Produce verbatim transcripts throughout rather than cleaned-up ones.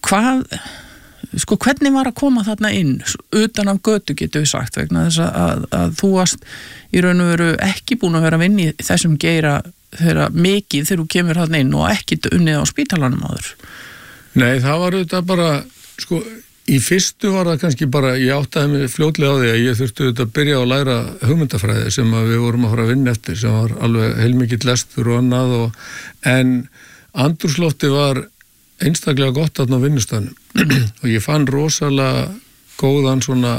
hvað, sko, hvernig var að koma þarna inn, utan af götu getur við sagt, vegna þess að, að þú varst í raun og veru ekki búin að vera að vinna í þessum geira þeirra mikið þegar þú kemur þarna inn og ekki unnið á spítalanum áður? Nei, það var auðvitað bara, sko, í fyrstu var það kannski bara, ég áttaði mig fljótlega á því að ég þurfti auðvitað að byrja að læra hugmyndafræði sem að við vorum að fara að vinna eftir, sem var alveg heilmikill lestur og annað og, en andrúmsloftið var einstaklega gott þarna á vinnustaðnum og ég fann rosalega góðan svona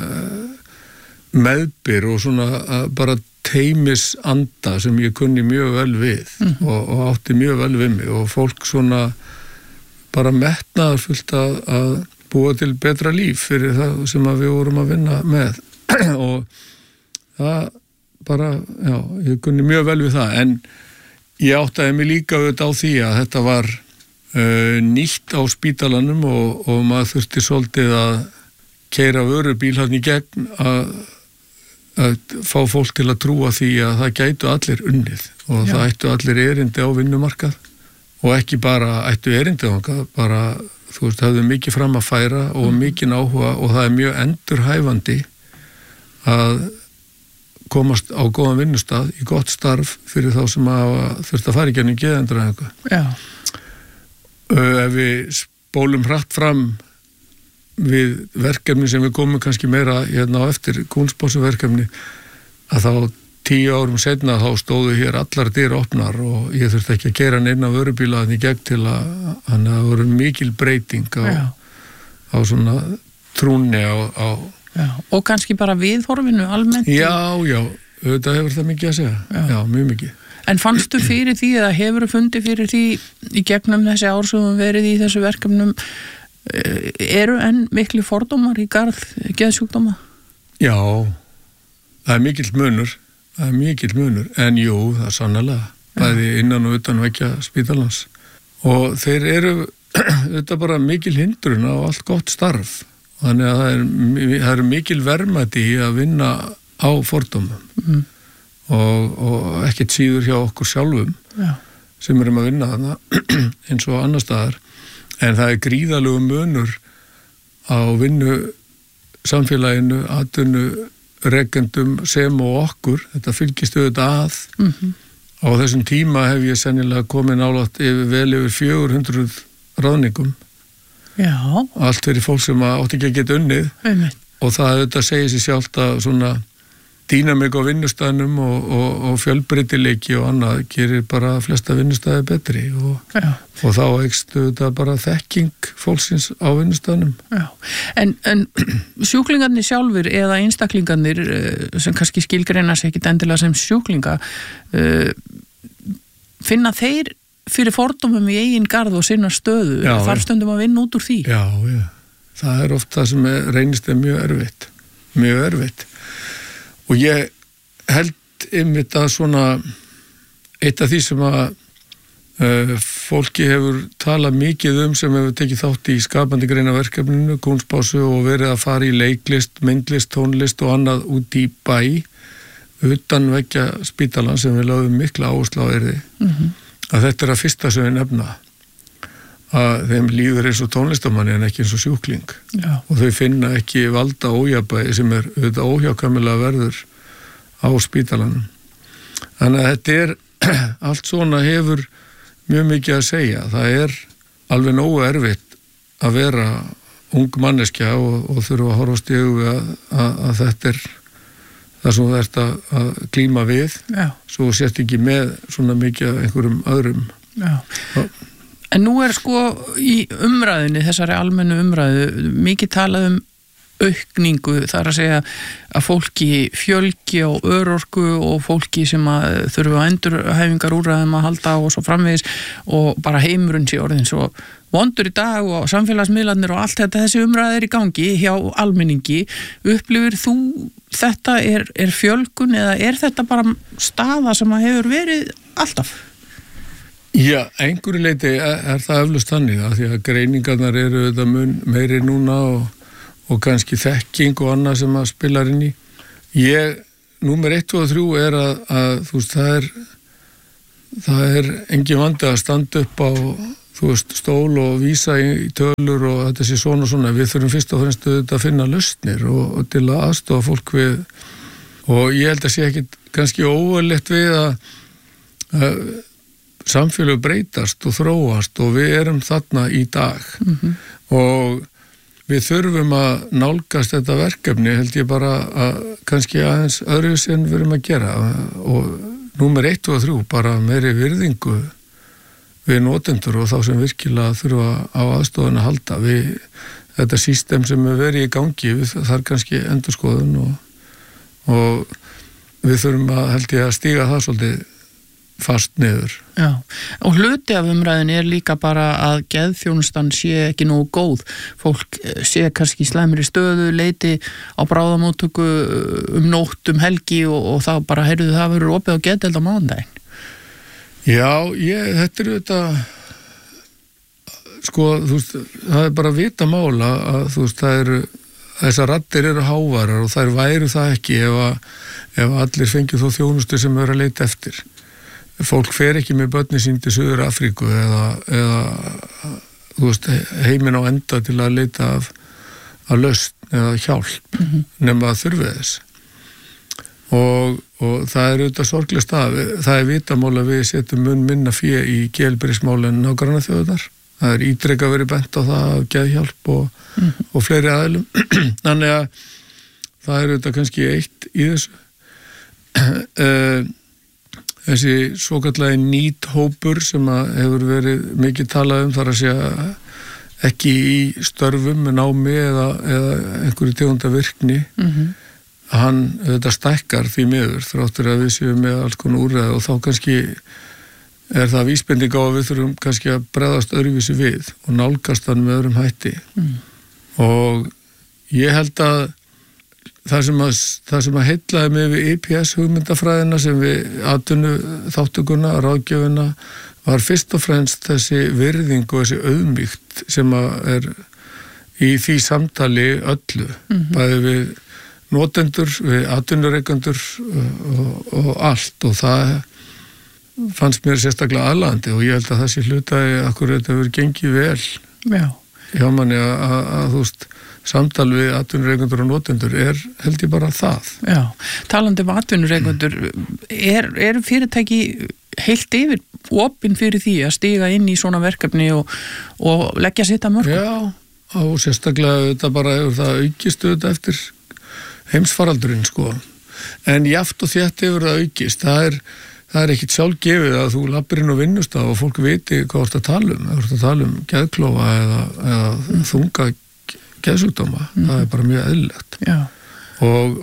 meðbyr og svona bara teymis anda sem ég kunni mjög vel við mm. og, og átti mjög vel við mig og fólk svona bara metnaðar fullt að, að búa til betra líf fyrir það sem að við vorum að vinna með og það bara, já, ég kunni mjög vel við það en ég áttaði mig líka auðvitað á því að þetta var uh, nýtt á spítalanum og, og maður þurfti svolítið að keyra vörubíl hann í gegn að, að fá fólk til að trúa því að það gætu allir unnið og já. Það ættu allir erindi á vinnumarkað og ekki bara ættu erindi á hann, bara þú veist, það hefur mikið fram að færa og mm. mikið áhuga og það er mjög endurhæfandi að komast á góðan vinnustað í gott starf fyrir þá sem að þurft að fara í gennum geðendræðingu. Já. Ef við spólum hratt fram við verkefni sem við komum kannski meira hérna á eftir Kúnsbósverkefni að þá tíu árum seinna þá stóðu hér allar dyr opnar og ég þurfti ekki að gera neina vörubílaðin í gegn til að hann að voru mikil breyting á, á svona trúnni á, á já, og kannski bara viðhorfinu almennt. Já, já, auðvitað hefur það mikið að segja. Já, já mjög mikið. En fannstu fyrir því eða hefur fundið fyrir því í gegnum þessi ár sem verið í þessu verkefnum eru enn miklu fordómar í garð geðsjúkdóma? Já, það er mikill munur. Það er mikill munur, en jú, það er sannlega, bæði innan og utan veggja spítalans. Og þeir eru, þetta bara mikil hindrun á allt gott starf. Þannig að það er, það er mikil verðmæti í að vinna á fordómum mm. og, og ekkert síður hjá okkur sjálfum Já. Sem erum að vinna þarna eins og annar staðar. En það er gríðalegu munur á vinnu samfélaginu, atvinnu, rekendum sem og okkur, þetta fylgist auðvitað að mm-hmm. á þessum tíma hef ég sennilega komið nálægt yfir vel yfir fjögur hundruð ráðningum Já. Allt fyrir fólk sem átti ekki að geta unnið Einmitt. Og það auðvitað segir sér sjálft að svona dýnamik á vinnustæðnum og, og, og fjölbreytileiki og annað gerir bara flesta vinnustæði betri og, og þá eykst auðvitað bara þekking fólksins á vinnustæðnum. Já, en, en sjúklingarnir sjálfur eða einstaklingarnir sem kannski skilgreina sig ekkit endilega sem sjúklinga finna þeir fyrir fordómum í eigin garð og sinna stöðu já, þarf stundum að vinna út úr því? Já, já, það er oft það sem er, reynist er mjög erfitt, mjög erfitt. Og ég held einmitt að svona eitt af því sem að uh, fólki hefur talað mikið um sem hefur tekið þátt í skapandi greina verkefninu, Kúnsbásu og verið að fara í leiklist, myndlist, tónlist og annað út í bæ utan veggja spítalan sem við lögum mikla áherslu á yrði. Mm-hmm. Að þetta er að fyrsta sem við nefna að þeim líður eins og tónlistamanni en ekki eins og sjúkling Já. Og þau finna ekki valda ójafnvægi sem er auðvitað óhjákvæmilega verður á spítalanum. Þannig að þetta er allt svona hefur mjög mikið að segja. Það er alveg nógu erfitt að vera ung manneskja og, og þurfa að horfast í augu að, að, að þetta er það sem þú ert að, að glíma við Já. Svo sért ekki með svona mikið af einhverjum öðrum Já. Og, En nú er sko í umræðinni, þessari almennu umræðu, mikið talað um aukningu, þar að segja að fólki fjölgi á örorku og fólki sem að þurfa endurhæfingar úrræðum að halda á og svo framvegis og bara heimurinn sé orðin svo vondur í dag og samfélagsmiðlarnir og allt þetta, þessi umræði er í gangi hjá almenningi. Upplifir þú þetta, er, er fjölgun eða er þetta bara staða sem að hefur verið alltaf? Já, einhverju leiti er, er það eflaust þannig að því að greiningarnar eru þetta mun meiri núna og, og kannski þekking og annað sem að spilar inn í. Ég, númer eitt og þrjú er að, að þú veist, það er það er engin vandi að standa upp á þú veist, stól og vísa í tölur og þetta sé svona og svona. Við þurfum fyrst og fremst að finna lausnir og, og til að aðstofa fólk við, og ég held að sé ekki kannski óverlegt við að, að samfélag breytast og þróast og við erum þarna í dag mm-hmm. og við þurfum að nálgast þetta verkefni, held ég bara að kannski aðeins öðruvísi en við erum að gera, og númer eitt og þrjú, bara meiri virðingu við notendur og þá sem virkilega þurfa á aðstofan að halda. Við, þetta system sem er verið í gangi, við, það er kannski endurskoðun og, og við þurfum að, held ég, að stíga það svolítið fast niður. Já, og hluti af umræðin er líka bara að geðþjónustan sé ekki nógu góð. Fólk sé kannski í slæmri stöðu, leiti á bráðamóttöku um nótt, um helgi og, og þá bara, heyrðu, það verður opið á geðdeild á mánudaginn. Já, ég, þetta er þetta, sko, þú veist, það er bara vita mála að, þú veist, það eru, þessar raddir eru hávarar og þær væru það ekki ef að, ef allir fengið þó þjónustu sem eru að leita eftir. Fólk fer ekki með börni sín til Suður Afríku eða, eða, þú veist, heiminn á enda til að leita af, af lausn eða hjálp mm-hmm. nema að þurfi þess. Og, og það er auðvitað sorgleg stað. Það er vitamál að við setjum mun minna fé í geðheilbrigðismál en nágrannaþjóðirnar. Það er ítrekað verið bent á það að geðhjálp og, mm-hmm. og fleiri aðilum. Þannig að það er auðvitað kannski eitt í þessu. Þessi svokallagi nýthópur sem að hefur verið mikið talað um, þar að segja ekki í störfum með námi eða, eða einhverju tegunda virkni. Mm-hmm. Hann þetta stækkar því miður þráttur að við séum með alls konar úrræði og þá kannski er það vísbending á að við þurfum kannski að bregðast öðruvísi við og nálgast hann með öðrum hætti mm. og ég held að það sem að, það sem að heillaði mig við I P S hugmyndafræðina sem við atvinnu þáttökuna, ráðgjöfina var fyrst og fremst þessi virðing og þessi auðmýkt sem að er í því samtali öllu mm-hmm. bæði við notendur, við atvinnureikendur og, og allt og það fannst mér sérstaklega aðlaðandi og ég held að þessi hlutaði akkur þetta hefur gengið vel Já. hjá manni að, að, að þú veist samtal við atvinnureikendur og notendur er held ég bara það. Já, talandi um atvinnureikendur, er, er fyrirtæki heilt yfir opin fyrir því að stíga inn í svona verkefni og, og leggja sitt að mörgum? Já, og sérstaklega þetta bara hefur það aukist auðvitað eftir heimsfaraldurinn sko, en jaft og þétt hefur það aukist, það er, það er ekkit sjálfgefið að þú lappir inn og vinnust og fólk viti hvað þú ert að tala um, þú ert að tala um geðklófa eða, eða mm. þunga geðsjúkdóma, mm. það er bara mjög eðlilegt og,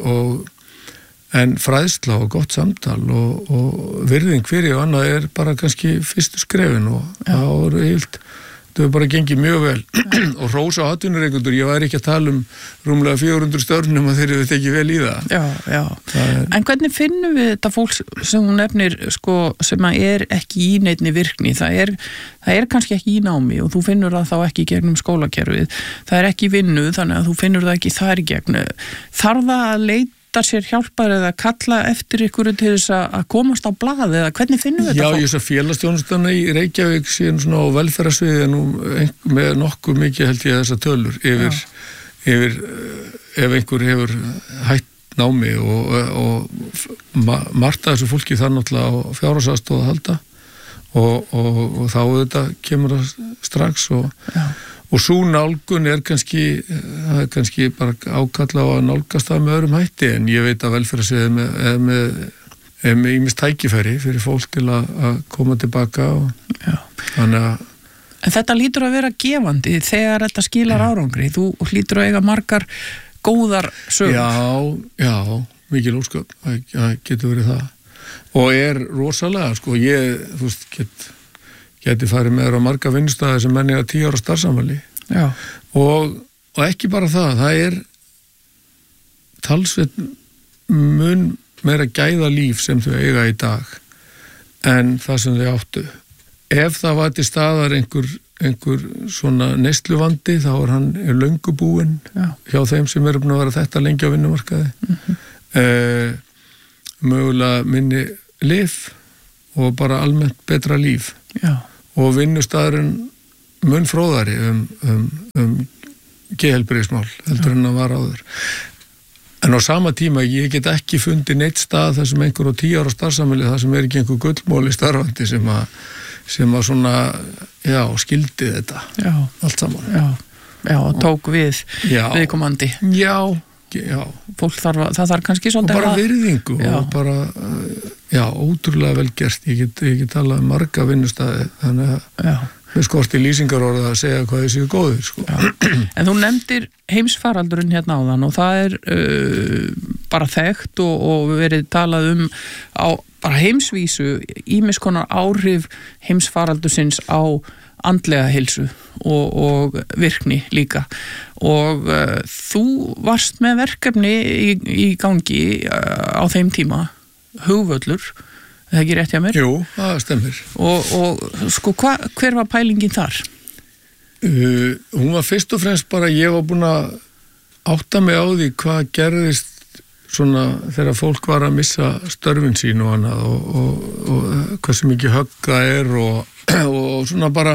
og en fræðsla og gott samtal og, og virðing fyrir og annað er bara kannski fyrstu skrefin og það voru heilt það hefur bara gengið mjög vel og hrósa atvinnureikendur, ég væri ekki að tala um rúmlega fjögur hundruð störnum að þeir eru þetta ekki vel í það. Já, já. Er... En hvernig finnum við þetta fólk sem hún nefnir, sko, sem er ekki í neinni virkni, það er, það er kannski ekki í námi og þú finnur það þá ekki gegnum skólakerfið, það er ekki í vinnu, þannig að þú finnur það ekki þar í gegn. Þarf það að leita sér hjálpar eða kalla eftir ykkur til þess að komast á blað eða hvernig finnum við þetta fólk? Já, ég svo félagsþjónustana í Reykjavík síðan svona á velferðarsviði nú með nokkuð mikið held ég þessa tölur yfir, yfir ef einhver hefur hætt námi og, og margt af þessu fólki þar náttúrulega á fjárhagsaðstoð að halda og, og, og þá þetta kemur það strax og Já. Og svo nálgun er kannski, það er kannski bara ákalla á að nálgast það með öðrum hætti en ég veit að velferðarsviðið með, er með, er með ýmist tækifæri fyrir fólk til að, að koma tilbaka og þannig að... En þetta lítur að vera gefandi þegar þetta skilar árangri, þú lítur að eiga margar góðar sögur. Já, já, mikil ósköp, það getur verið það og er rosalega, sko, ég, þú veist, get... geti farið með þér á marga vinnustæði sem menn eiga tíu ára starfsamali og, og ekki bara það, það er talsveit mun meira gæða líf sem þau eiga í dag en það sem þau áttu. Ef það var til staðar einhver, einhver svona neysluvandi þá er hann er löngu búinn hjá þeim sem eru búin að vera þetta lengi á vinnumarkaði mm-hmm. eh, mögulega minni lyf og bara almennt betra líf Já. Og vinnustæðurinn mun fróðari um, um, um geðheilbrigðismál heldur en að var áður. En á sama tíma, ég get ekki fundið neitt stað þar sem einhver á tíu ára starfsamili, þar sem er ekki einhver gullmóli starfandi sem að, sem að svona, já, skildi þetta. Já. Allt saman. Já, já, og tók við já. Viðkomandi. Já, já. Fólk þarf, það þarf kannski svolítið og bara virðingu já. Og bara, já, ótrúlega vel gert. Ég get, ég get talað um marga vinnustæði, þannig að já. Við skorti lýsingarorða að segja hvað þessi er góður, sko. En þú nefndir heimsfaraldurinn hérna áðan og það er uh, bara þekkt og, og verið talað um á bara heimsvísu ýmis konar áhrif heimsfaraldursins á andlega heilsu og, og virkni líka og uh, þú varst með verkefni í, í gangi uh, á þeim tíma, Hugvöllur. Það er ekki rétt hjá mér? Jú, það stemir. Og, og sko, hva, hver var pælingin þar? Uh, hún var fyrst og fremst bara, ég var búin að átta mig á því hvað gerðist svona þegar fólk var að missa störfin sín og annað og, og, og hversu mikið högga er og, og svona bara,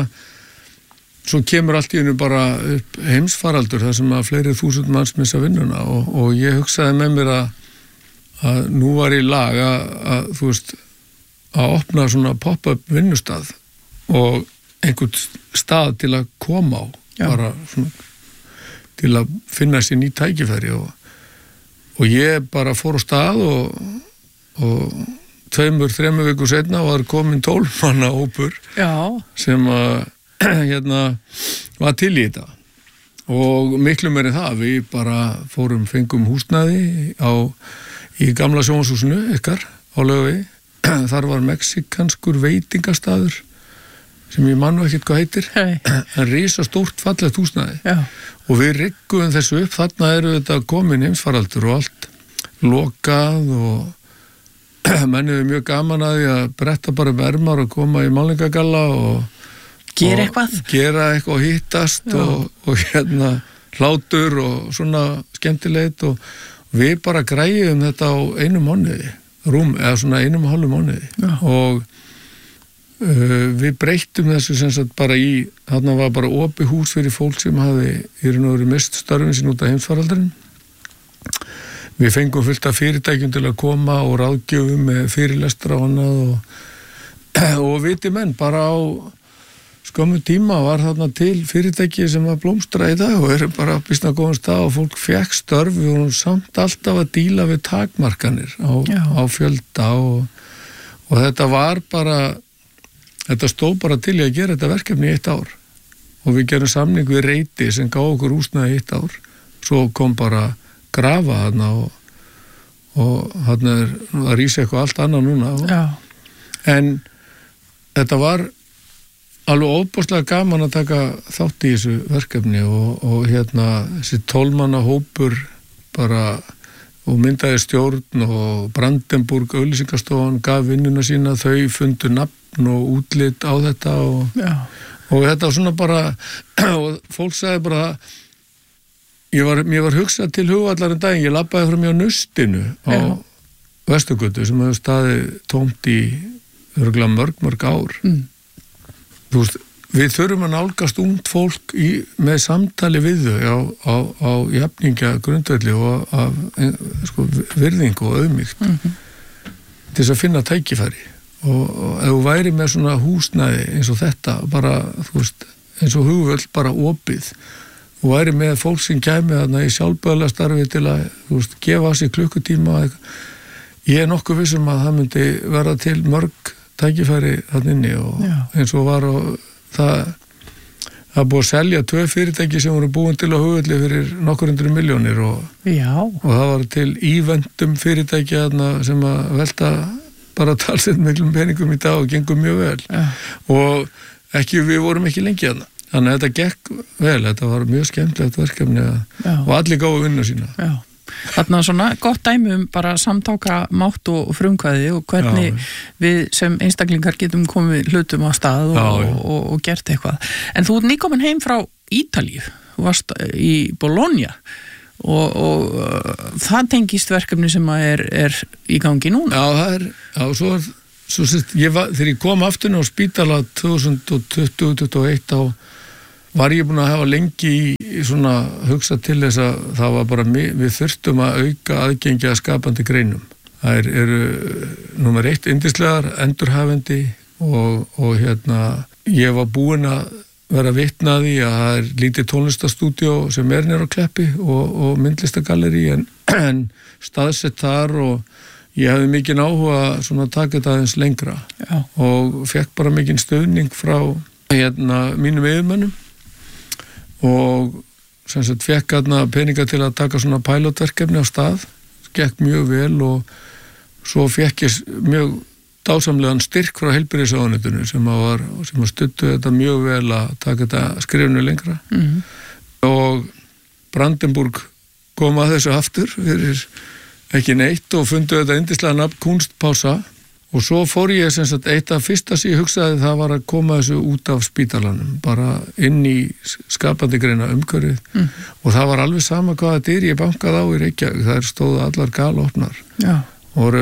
svo kemur allt í hennu bara upp heimsfaraldur þar sem að fleiri þúsund manns missa vinnuna og, og ég hugsaði með mér að, að nú var í lag að, að þú veist, að opna svona pop-up vinnustað og einhvern stað til að koma á já. Bara svona til að finna sér ný tækifæri og, og ég bara fór á stað og, og tveimur, þremur vikur seinna var komin tólf manna hópur já. Sem að hérna var til í þetta og miklu meiri það, við bara fórum fengum húsnæði á, í gamla sjónvarpshúsinu ykkar á Laugavegi. Þar var mexikanskur veitingastaður sem ég mann ekkert hvað heitir hey. En risa stórt fallegt húsnæði já. Og við riggum þessu upp, þarna eru þetta komin heimsfaraldur og allt lokað og menn er mjög gaman að því að bretta bara vermar og koma í málningagalla og gera eitthvað gera eitthvað og hittast og, og hérna hlátur og svona skemmtilegt og við bara græjum þetta á einu mánuði rúm, eða svona einum og hálfu mánuði já. Og uh, við breyttum þessu sem sagt bara í, þarna var bara opið hús fyrir fólk sem hafi í raun og veru mist störfin sín út af heimsfaraldurinn. Við fengum fullt af fyrirtækjum til að koma og ráðgjöfum með fyrirlestra og annað og, og viti menn bara á skömmu tíma var þarna til fyrirtæki sem var blómstra í dag og eru bara býsna góðan stað og fólk fekk störf og hún samt alltaf að díla við takmarkanir á, á fjölda og, og þetta var bara þetta stóð bara til að gera þetta verkefni í eitt ár og við gerum samning við Reiti sem gá okkur húsnæði í eitt ár svo kom bara grafa þarna og, og þarna er að rísa eitthvað allt annað núna og, en þetta var alveg óbúslega gaman að taka þátt í þessu verkefni og, og hérna þessi tólmanna hópur bara og myndaði stjórn og Brandenburg auglýsingastofan gaf vinnuna sína, þau fundu nafn og útlit á þetta og, og þetta var svona bara og fólk sagði bara ég var, mér var hugsað til Hugvallarinn daginn, ég labbaði frá mjög nustinu á Já. Vesturgötu sem hefur staðið tómt í örgulega mörg mörg ár mm. Þú veist, við þurfum að nálgast ungt fólk í, með samtali við þau á, á, á jafningja grundvelli og af sko, virðingu og auðmýkt mm-hmm. til þess að finna tækifæri og, og ef þú væri með svona húsnæði eins og þetta bara, þú veist, eins og Hugvöll bara opið og væri með fólk sem kæmi þarna í sjálfbæðlega starfi til að, þú veist, gefa sér klukkutíma ég er nokkuð vissum að það myndi vera til mörg tækifæri þannig inni og Já. Eins og var og það það búið að selja tvö fyrirtæki sem voru búin til á Hugvölli fyrir nokkur hundru milljónir og, og það var til eventum fyrirtæki sem að velta bara talsett miklum peningum í dag og gengur mjög vel Já. Og ekki, við vorum ekki lengi þarna þannig að þetta gekk vel, þetta var mjög skemmtilegt verkefni og allir gáðu vinna sína Já. Þarna svona gott dæmi um bara samtáka mátt og frumkvæði og hvernig já, við sem einstaklingar getum komið hlutum á stað og, já, og, og gert eitthvað. En þú ert nýkomin heim frá Ítalíu, þú varst í Bologna og, og uh, það tengist verkefni sem er, er í gangi núna. Já, það er, já, svo er, svo sett, ég var, þegar ég kom aftur á spítala tvö þúsund tuttugu til tuttugu og eitt á var ég búin að hafa lengi í, í svona hugsa til þess að það var bara, við þurftum að auka aðgengi að skapandi greinum. Það er, eru númer eitt yndislegar, endurhæfandi og, og hérna, ég var búinn að vera vitnaði að það er lítið tónlistastúdíó sem er nýr á Kleppi og, og myndlistagalleri en, en staðsett þar og ég hefði mikinn áhuga svona að taka þetta aðeins lengra. Já. Og fekk bara mikinn stuðning frá hérna mínum yfirmönnum og sem sagt fekk hérna peninga til að taka svona pilotverkefni á stað, gekk mjög vel og svo fekk ég mjög dásamlegan styrk frá heilbrigðisráðuneytinu sem að var, sem að studdu þetta mjög vel að taka þetta skrifinu lengra. Mm-hmm. Og Brandenburg kom að þessu aftur fyrir ekki neitt og fundu þetta yndislega nafn Kunstpása og svo fór ég sem sagt eitt af fyrsta sem ég hugsaði það var að koma þessu út af spítalanum, bara inn í skapandi greina umhverfið mm. og það var alveg sama hvað þetta er, ég bankaði á í Reykjavík, það stóðu allar galopnar. Já. Og,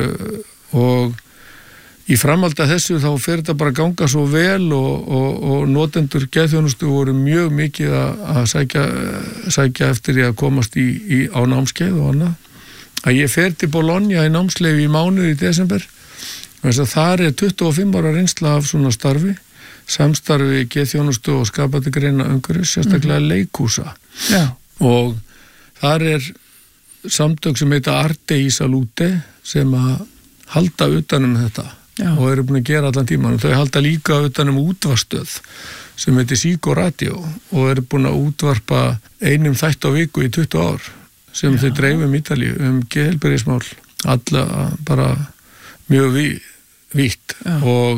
og í framhaldi af þessu þá fer þetta bara að ganga svo vel og, og, og notendur geðþjónustu voru mjög mikið að, að sækja, sækja eftir því að komast í, í, á námskeið og annað. Að ég fer til Bologna í námsleyfi í mánuði í desember og þar er tuttugu og fimm ára reynsla af svona starfi, samstarfi geðþjónustu og skapandi greina umhverfis, sérstaklega mm. leikhúsa. Já. Og þar er samtök sem heita Arte í Salute sem að halda utanum þetta. Já. Og eru búin að gera allan tíman og þau halda líka utanum útvarstöð sem heitir Psykoradio og eru búin að útvarpa einum þætt á viku í tuttugu ár sem Já. Þau dreifum í Ítalíu um geðheilbrigðismál alla bara mjög ví, vítt Já. Og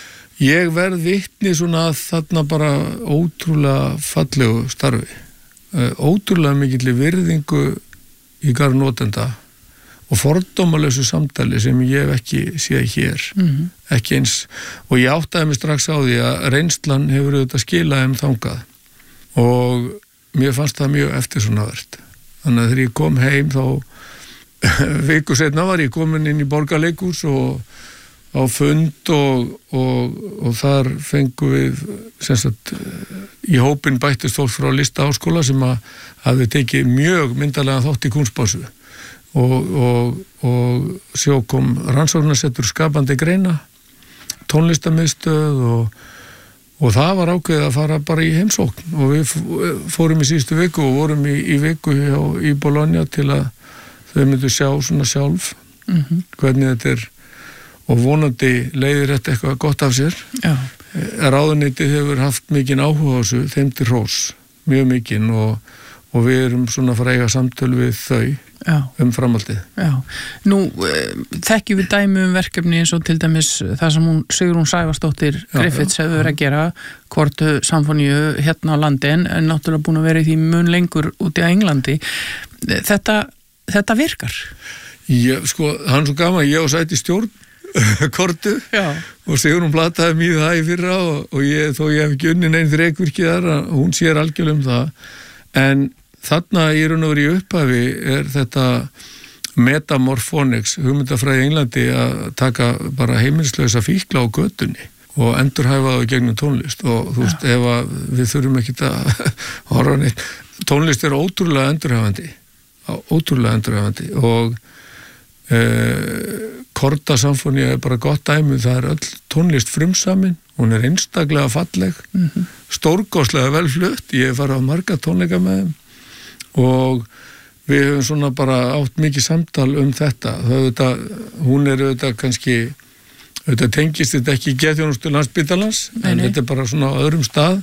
ég verð vitni svona að þarna bara ótrúlega fallegu starfi, ótrúlega mikill virðingu í garð notenda og fordómalausu samtali sem ég hef ekki séð hér, mm-hmm. ekki eins, og ég áttaði mig strax á því að reynslan hefur auðvitað skilað um þangað og mér fannst það mjög eftirsonavert. Þannig að þegar ég kom heim þá viku seinna var ég komin inn í Borgarleikhús og á fund og, og, og þar fengum við sem sagt í hópin bættist fólk frá Listaháskóla sem að hafði tekið mjög myndarlega þátt í Kunstpásu. Og, og, og sjó kom rannsóknarsettur skapandi greina, tónlistamiðstöð og, og það var ákveðið að fara bara í heimsókn og við fórum í síðustu viku og vorum í, í viku hjá, í Bologna til að þau myndu sjá svona sjálf mm-hmm. hvernig þetta er og vonandi leiðir þetta eitthvað gott af sér. Já. Ráðuneytið hefur haft mikinn áhuga á þessu, þeim til hrós, mjög mikinn og, og við erum svona að fara að eiga samtöl við þau. Já. Um framhaldið. Já. Nú þekkjum við dæmi um verkefni eins og til dæmis það sem hún Sigrún Sævarsdóttir Griffiths hefur verið að gera Kortu Samfoníu hérna á landi en náttúrulega búin að vera í því mun lengur úti á Englandi. Þetta, þetta virkar? Já, sko, hann svo gaman, ég á sæti stjórn Kortu Já. Og Sigrún plataði mér það í fyrra og, og ég, þó ég hef ekki unni neinn þrekvirkið þar, hún sér algjörlega um það en þarna í raun og veru í upphafi er þetta metamorphonics, hugmyndafræði í Englandi að taka bara heimilislausa fíkla á götunni og endurhæfa það gegnum tónlist og þú veist, ja. Ef að við þurfum ekki að horfa neitt, tónlist er ótrúlega endurhæfandi, ótrúlega endurhæfandi og e, Korta Samfoníu er bara gott dæmi, það er öll tónlist frumsamin, hún er einstaklega falleg, mm-hmm. stórkostlega vel flutt, ég hef farið á marga tónleika með þeim og við höfum svona bara átt mikið samtal um þetta. Það, hún er auðvitað kannski auðvitað tengist þetta ekki geðþjónustu Landspítalans en þetta er bara svona á öðrum stað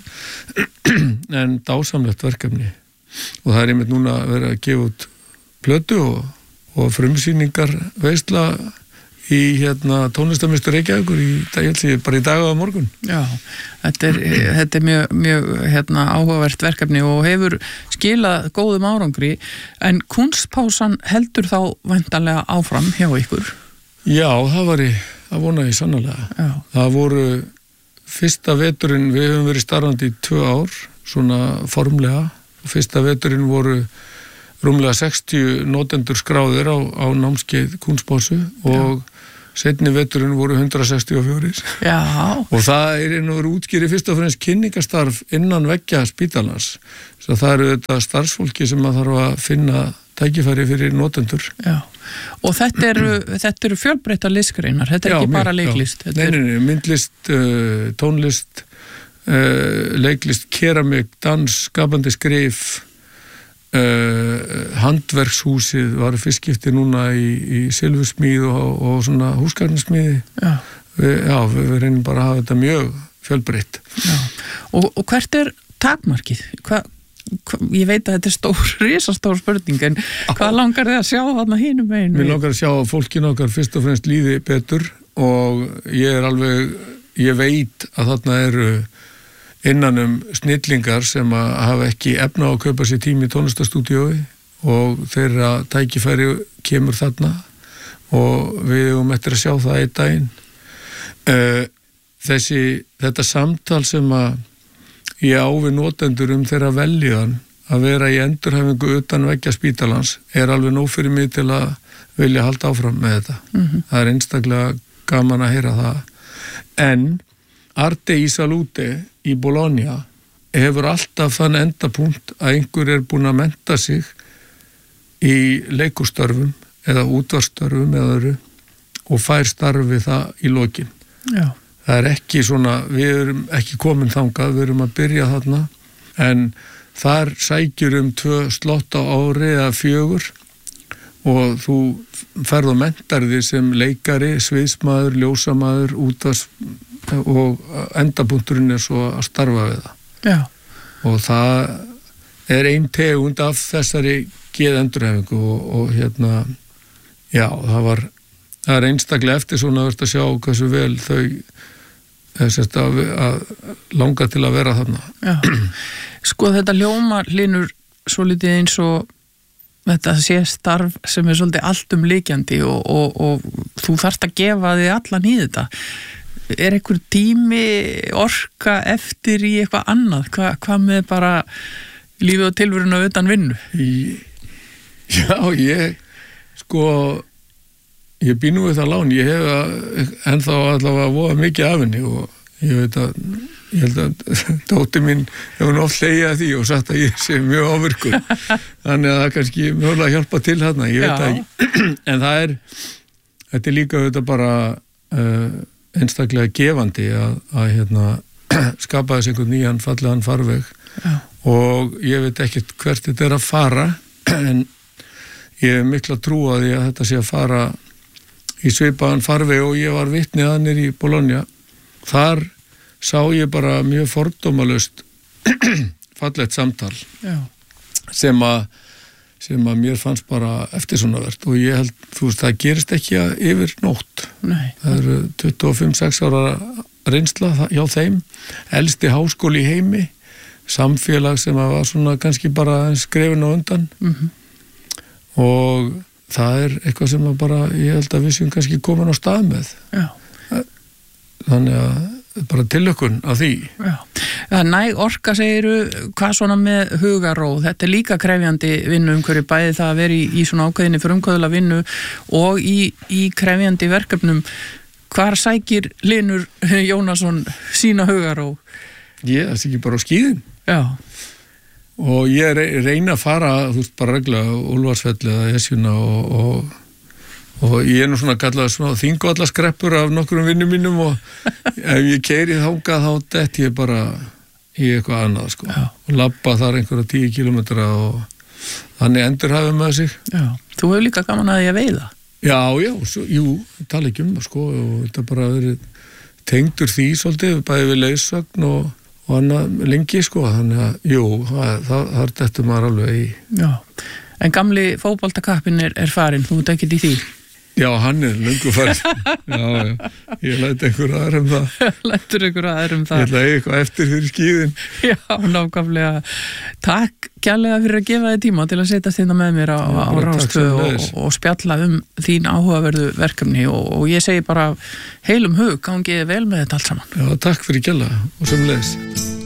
en dásamlegt verkefni og það er einmitt núna að vera að gefa út plötu og, og frumsýningar veisla í hérna tónlistamistur Reykjavíkur í dag, bara í dag og á morgun. Já, þetta er, þetta er mjög, mjög hérna, áhugavert verkefni og hefur skilað góðum árangri en Kunstpásan heldur þá væntanlega áfram hjá ykkur? Já, það var ég, það vona ég sannarlega. Já. Það voru fyrsta veturinn, við höfum verið starfandi í tvö ár, svona formlega og fyrsta veturinn voru rúmlega sextíu notendur skráðir á, á námskeið Kunstpásu og seinni veturinn voru hundrað sextíu og fjögur. Já. Og það er einu verið útskýri fyrst og fremst kynningastarf innan veggja spítalans. Svo það eru þetta starfsfólki sem að þarf að finna tækifæri fyrir notendur. Já, og þetta eru, þetta eru fjölbreyttar listgreinar, þetta er já, ekki bara leiklist. Nei, nei, nei, myndlist, uh, tónlist, uh, leiklist, keramik, dans, skapandi skrif, uh, handverkshúsið var fyrstskipti núna í, í silfursmíð og, og svona húsgagnasmíði. Já. Vi, já, við, við reynum bara að hafa þetta mjög fjölbreytt. Já, og, og hvert er takmarkið? Hvað ég veit að þetta er stór, risastór spurning en hvað langar þið að sjá þarna hinum megin? Mér langar að sjá að fólkinu okkar fyrst og fremst líði betur og ég er alveg, ég veit að þarna eru innanum snillingar sem að hafa ekki efna á að kaupa sér tími í tónlistastúdíói og þeirra tækifæri kemur þarna og við höfum eftir að sjá það einn daginn. Þessi, þetta samtal sem að ég á við notendur um þeirra veljiðan að vera í endurhæfingu utan veggja spítalans er alveg nóg fyrir mig til að vilja halda áfram með þetta. Mm-hmm. Það er einstaklega gaman að heyra það. En Arte í Salute í Bologna hefur alltaf þann endapunkt að einhver er búin að mennta sig í leikustörfum eða útvarstörfum eða öðru og fær starfi það í lokin. Já. Það er ekki svona, við erum ekki komin þangað, við erum að byrja þarna, en þar sækjur um tvö slott á ári eða fjögur og þú ferð og mentar þig sem leikari, sviðsmaður, ljósamaður, útvars og endapunkturinn er svo að starfa við það. Já. Og það er ein tegund af þessari geðendurhæfingu og, og hérna, já, það var, það er einstaklega eftir svona að sjá hversu vel þau Að, að langa til að vera þarna. Já. Sko þetta hljómar Hlynur svolítið eins og þetta sé starf sem er svolítið alltumlykjandi og, og, og þú þarft að gefa þig allan í þetta. Er einhver tími orka eftir í eitthvað annað? Hva, hvað með bara lífið og tilveruna utan vinnu? Í, já, ég sko ég býnum við það lán, ég hef ennþá allavega voða mikið af henni og ég veit að ég held að dóttir mín hefur nú oft hlegið að því og sagt að ég sé mjög ávirkur þannig að það kannski mögulega hjálpa til þarna, ég veit að en það er, þetta er líka þetta bara uh, einstaklega gefandi að, að hérna, skapa þess einhvern nýjan fallegan farveg. Já. Og ég veit ekkert hvert þetta er að fara en ég hef mikla trú að því að þetta sé að fara í svipaðan farveg og ég var vitni að nýr í Bologna. Þar sá ég bara mjög fordómalust fallegt samtal. Já. sem að sem að mér fannst bara eftirsónavert og ég held, þú veist, það gerist ekki að yfir nótt. Nei. Það eru tuttugu og fimm til sex ára reynsla hjá þeim, elsti háskóli í heimi, samfélag sem að var svona kannski bara skrefin á undan. Mm-hmm. Og það er eitthvað sem að bara, ég held að við séum kannski komin á stað með. Já. Þannig að bara tilökkun af því. Já. Það er næg orka, segiru, hvað svona með hugaróð, þetta er líka krefjandi vinnu umhverju, bæði það að vera í, í svona ákveðinni frumkvöðla vinnu og í, í krefjandi verkefnum. Hvar sækir Hlynur Jónasson sína hugaróð? Ég, það er ekki bara á skíðin. Já. Og ég reyna að fara, þú veist, bara regla Úlfarsfelli eða Esjuna og, og, og ég er nú svona kallað svona þingvallaskreppur af nokkrum vinnum mínum og ef ég keyri þangað þá dett ég bara í eitthvað annað, sko. Já. Og labba þar einhverja tíu kílómetra og þannig endurhæfum með sig. Já, þú hefur líka gaman að því að veiða. Já, já, svo, jú, tala ekki um það, sko, og þetta bara verið tengdur því svolítið, bæði við leiðsögn og og annað lengi, sko, þannig að, jú, það, það, það er þetta maður alveg í. Já, en gamli fótboltakappinn er, er farinn, þú ert ekkert í því? Já, hann er löngu farinn. Já, já, ég læti einhver aðra um það. Lætur einhver aðra um það. Ég læti eitthvað eftir fyrir skíðin. Já, nákvæmlega. Takk kærlega fyrir að gefa þig tíma til að setjast hérna með mér á, á Rástvö og, og spjalla um þín áhugaverðu verkefni og, og ég segi bara heilum hug, gangi vel með þetta allt saman. Já, takk fyrir kærlega og sömuleiðis.